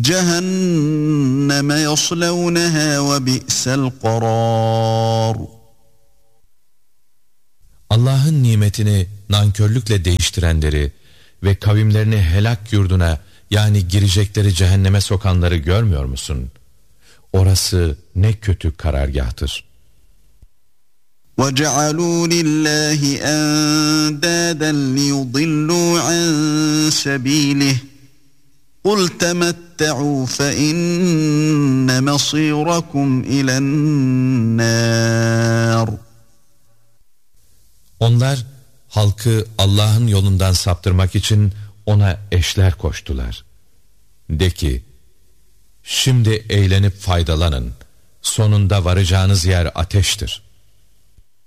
cehenneme yaslevneha ve bi'sel karar. Allah'ın nimetini nankörlükle değiştirenleri ve kavimlerini helak yurduna, yani girecekleri cehenneme sokanları görmüyor musun? Orası ne kötü karargahtır. وَجَعَلُوا لِلَّهِ أَنْدَادًا لِيُضِلُّوا عَنْ سَبِيلِهِ قُلْ تَمَتَّعُوا فَإِنَّ مَصِيرَكُمْ إِلَى النَّارِ. Onlar halkı Allah'ın yolundan saptırmak için ona eşler koştular. De ki, şimdi eğlenip faydalanın, sonunda varacağınız yer ateştir.